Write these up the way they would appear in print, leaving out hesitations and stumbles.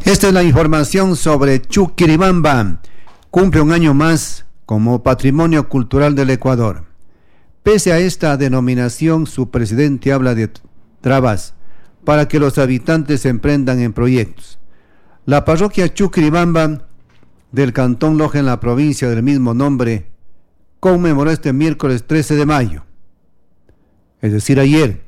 Esta es la información sobre Chuquiribamba. Cumple un año más como Patrimonio Cultural del Ecuador. Pese a esta denominación, su presidente habla de trabas para que los habitantes se emprendan en proyectos. La parroquia Chuquiribamba del Cantón Loja, en la provincia del mismo nombre, conmemoró este miércoles 13 de mayo, es decir, ayer,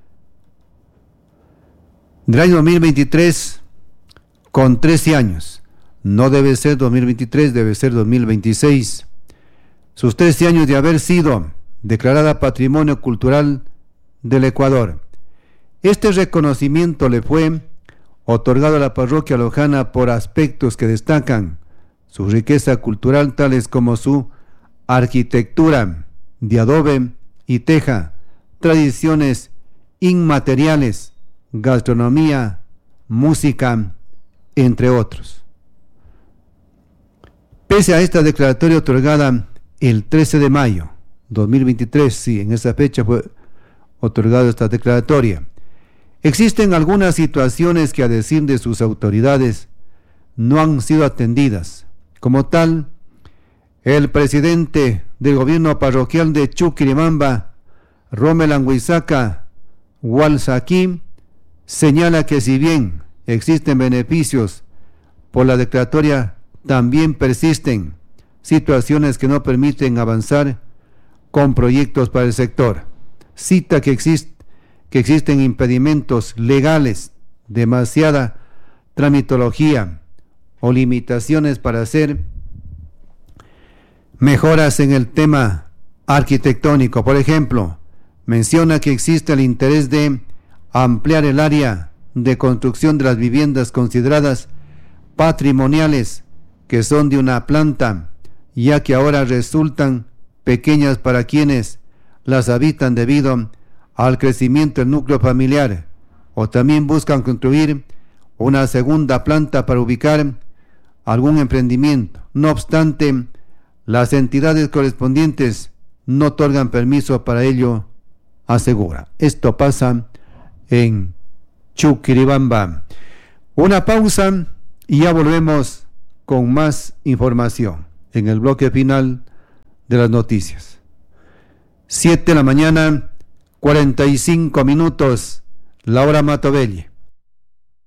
del año 2023, con 13 años. No debe ser 2023, debe ser 2026. Sus 13 años de haber sido declarada Patrimonio Cultural del Ecuador. Este reconocimiento le fue otorgado a la parroquia lojana por aspectos que destacan su riqueza cultural, tales como su arquitectura de adobe y teja, tradiciones inmateriales, gastronomía, música, entre otros. Pese a esta declaratoria otorgada el 13 de mayo 2023, sí, en esa fecha fue otorgada esta declaratoria, existen algunas situaciones que, a decir de sus autoridades, no han sido atendidas. Como tal, el presidente del gobierno parroquial de Chuquiribamba, Rommel Anguisaca Walsaqui, señala que si bien existen beneficios por la declaratoria, también persisten situaciones que no permiten avanzar con proyectos para el sector. Cita que existen impedimentos legales, demasiada tramitología o limitaciones para hacer mejoras en el tema arquitectónico. Por ejemplo, menciona que existe el interés de ampliar el área de construcción de las viviendas consideradas patrimoniales, que son de una planta, ya que ahora resultan pequeñas para quienes las habitan debido al crecimiento del núcleo familiar, o también buscan construir una segunda planta para ubicar algún emprendimiento. No obstante, las entidades correspondientes no otorgan permiso para ello, asegura. Esto pasa en Chuquiribamba. Una pausa y ya volvemos con más información en el bloque final de las noticias. 7 de la mañana, 45 minutos, la hora Matobelli.